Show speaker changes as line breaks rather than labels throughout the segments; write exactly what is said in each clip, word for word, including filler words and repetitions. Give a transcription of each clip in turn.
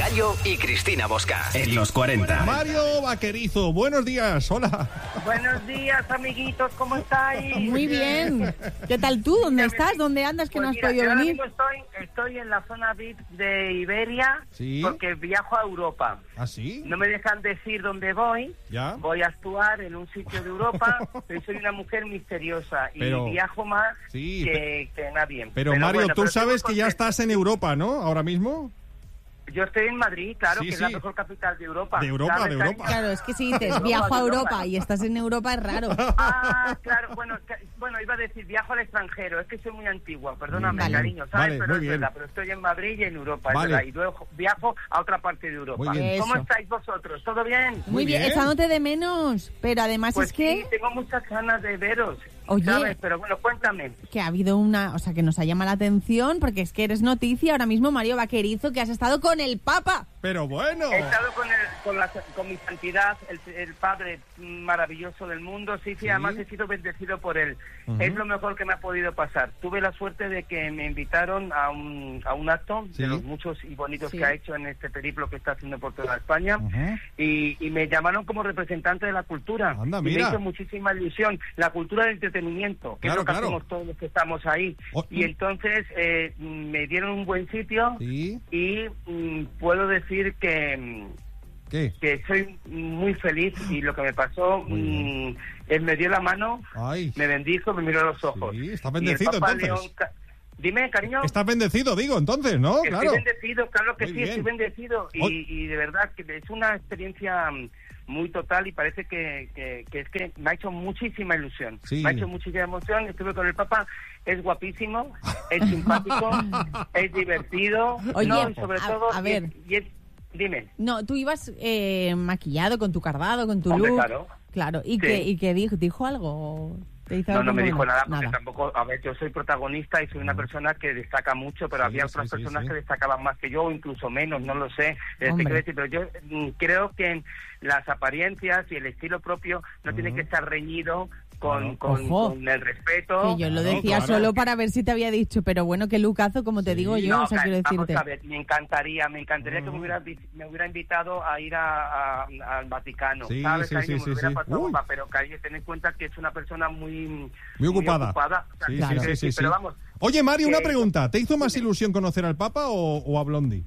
Gallo y Cristina Bosca. En los cuarenta.
Mario Vaquerizo, buenos días, hola.
Buenos días, amiguitos, ¿cómo estáis?
Muy bien. ¿Qué tal tú? ¿Dónde estás? ¿Dónde andas que
Pues
no has
mira,
podido
yo ahora
venir?
mismo estoy, estoy en la zona V I P de Iberia,
¿Sí?
porque viajo a Europa.
¿Ah, sí?
No me dejan decir dónde voy.
¿Ya?
Voy a actuar en un sitio de Europa, pero soy una mujer misteriosa y
Pero-
viajo más
Sí,
que, que nadie.
Pero, Mario,
bueno,
tú
pero
sabes
estoy
que ya
muy
estás en Europa, ¿no? Ahora mismo.
Yo estoy en Madrid, claro,
Sí,
que es
sí.
la mejor capital de Europa.
De Europa,
¿Sabes,
de
cariño?
Europa.
Claro, es que si dices
Europa,
viajo a
Europa.
Europa y estás en Europa es raro.
Ah, claro, bueno, ca- bueno, iba a decir viajo al extranjero, es que soy muy antigua, perdóname,
Vale.
cariño, ¿sabes?
Vale,
pero
muy
es
bien.
verdad, pero estoy en Madrid y en Europa,
Vale.
es verdad, y luego viajo a otra parte de Europa.
Muy
bien.
¿Cómo
Eso.
estáis vosotros? ¿Todo bien?
Muy
Muy
bien,
bien.
echándote de menos. Pero además
Pues
es que,
sí, tengo muchas ganas de veros,
Oye.
¿sabes? Pero bueno, cuéntame.
que ha habido una, o sea, que nos ha llamado la atención porque es que eres noticia ahora mismo, Mario Vaquerizo, que has estado con el Papa.
Pero bueno.
He estado con, el, con, la, con mi santidad, el, el Padre maravilloso del mundo, sí, sí,
Sí.
además he sido bendecido por él.
Ujú.
Es lo mejor que me ha podido pasar. Tuve la suerte de que me invitaron a un, a un acto
Sí.
de los muchos y bonitos
Sí.
que ha hecho en este periplo que está haciendo por toda España,
Ujú.
y, y me llamaron como representante de la cultura.
Anda,
y
mira.
me hizo muchísima ilusión. La cultura del entretenimiento, que
Claro,
es lo que
claro.
hacemos todos los que estamos ahí.
Oh.
Y entonces eh, me dieron un buen sitio.
¿Sí?
Y mm, puedo decir que, mm,
¿Qué?
que soy muy feliz y lo que me pasó,
Muy bien.
mm, él me dio la mano,
Ay.
me bendijo, me miró a los ojos.
Sí, está
Y el
bendecido,
Papa
entonces.
León Ca- Dime, cariño.
Estás bendecido, digo, entonces, ¿no?
Estoy
Claro.
bendecido, claro que
Muy
sí,
bien.
estoy bendecido. Y,
Hoy-
y de verdad que es una experiencia mm, muy total y parece que, que, que es que me ha hecho muchísima ilusión.
Sí.
Me ha hecho muchísima emoción. Estuve con el Papa, es guapísimo, es simpático, es divertido.
Oye,
no, y sobre
a-
todo,
a
y
ver.
es- y es- dime.
No, tú ibas eh, maquillado con tu cardado, con tu
Hombre,
look.
claro.
Claro, y
Sí.
que, y que dijo, dijo algo. ¿Te hizo
No,
algo
no me
bueno?
dijo nada, porque tampoco, a ver, yo soy protagonista y soy una persona que destaca mucho, pero
Sí,
había
sí,
otras
sí,
personas
sí.
que destacaban más que yo, o incluso menos, no lo sé. Eh, te
Hombre.
quiero decir, pero yo mm, creo que las apariencias y el estilo propio no tiene
Ujú.
que estar reñido con,
Claro.
con,
Ojo.
con el respeto.
Que yo lo
Claro,
decía
claro.
solo para ver si te había dicho, pero bueno, qué lucazo, como te
Sí.
digo yo,
No,
o sea,
ca-
quiero
vamos
decirte.
a ver, me encantaría, me encantaría que me hubiera, vi- me hubiera invitado a ir a, a- al Vaticano,
Sí,
¿sabes?
sí,
Cariño?
sí,
me hubiera
sí, sí.
pasado
Uy.
bomba, pero Cariño, ten en cuenta que es una persona muy...
Muy ocupada.
o sea,
Sí,
que
sí,
quiero
sí,
decir,
sí, sí.
Pero vamos,
Oye, Mario, una
que-
pregunta. ¿Te hizo más ilusión conocer al Papa o, o a Blondie?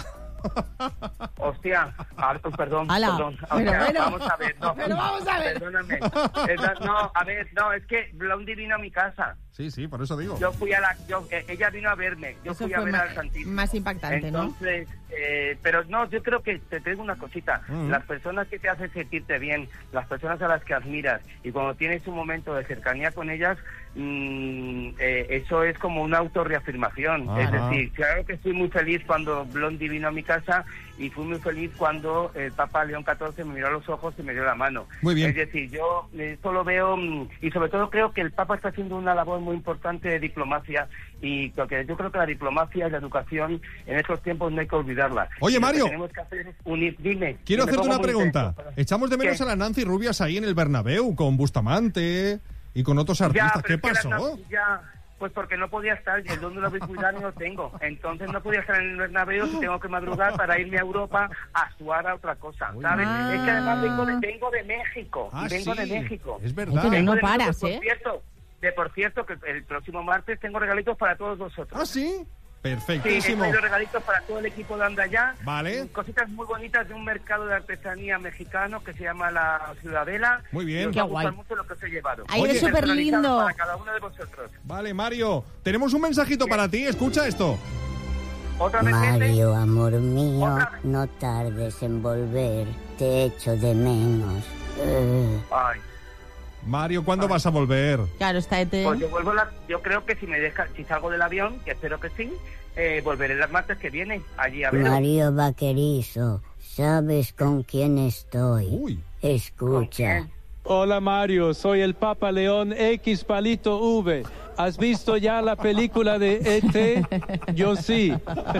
hostia, ah, pues perdón,
Ala,
perdón. O
pero
sea,
bueno.
vamos a ver, no,
Pero vamos a ver.
Perdóname. Esa- no, a ver, no, es que Blondie vino a mi casa.
Sí, sí, por eso digo.
Yo fui a la, yo, eh, ella vino a verme, yo
Eso
fui a
fue
ver
ma-
al Santísimo.
más impactante, ¿no?
Entonces, eh, pero no, yo creo que te tengo una cosita.
Mm.
Las personas que te hacen sentirte bien, las personas a las que admiras, y cuando tienes un momento de cercanía con ellas, mm, eh, eso es como una autorreafirmación.
Ajá.
Es decir, claro que estoy muy feliz cuando Blondie vino a mi casa y fui muy feliz cuando el Papa León catorce me miró a los ojos y me dio la mano.
Muy bien.
Es decir, yo esto lo veo, mm, y sobre todo creo que el Papa está haciendo una labor muy importante de diplomacia, y porque yo creo que la diplomacia y la educación en estos tiempos no hay que olvidarla.
Oye,
Y lo que
Mario.
tenemos que hacer es unir, dime.
Quiero
que me
hacerte
pongo
una
muy
pregunta.
intenso, pero-
Echamos de menos
¿Qué?
a la Nancy Rubias ahí en el Bernabéu con Bustamante y con otros artistas.
pero
¿Qué
es que las
pasó?
no- ya, pues porque no podía estar, y el don de la ubicuidad no lo tengo. Entonces no podía estar en el Bernabéu si tengo que madrugar para irme a Europa a actuar a otra cosa,
Uy.
¿sabes?
Ah.
Es que además vengo de, vengo de México,
Ah,
y vengo
sí,
de México.
es
Ay,
verdad.
pero
Vengo
no
de
paras,
México,
¿eh?
Por cierto, de por cierto que el próximo martes tengo regalitos para todos vosotros.
Ah, sí.
Sí, he
Perfectísimo.
traído regalitos para todo el equipo de Andayá.
Vale.
Cositas muy bonitas de un mercado de artesanía mexicano que se llama La Ciudadela.
Muy bien.
Y os
Qué
va a gustar
guay.
mucho lo que os he llevado.
Ay,
eres
súper
Personalizado
lindo.
Para cada uno de vosotros.
Vale, Mario. Tenemos un mensajito para ti. Escucha esto.
Otra vez, gente.
Mario, amor mío,
Otra vez.
no tardes en volver, te echo de menos. Eh,
Ay,
Mario, ¿cuándo vas a volver?
Claro, está ET.
pues yo vuelvo la, yo creo que si me deja, si salgo del avión, que espero que sí, eh, volveré el martes que viene allí a ver.
Mario Vaquerizo, ¿sabes con quién estoy?
Uy.
Escucha.
Hola Mario, soy el Papa León X Palito V. ¿Has visto ya la película de E T? Yo sí.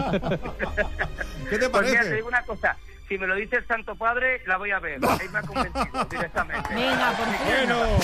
¿Qué te
Pues mira, te
parece?
digo una cosa. Si me lo dice el Santo Padre, la voy a ver. Ahí me ha convencido directamente.
Venga, por fin.
Bueno.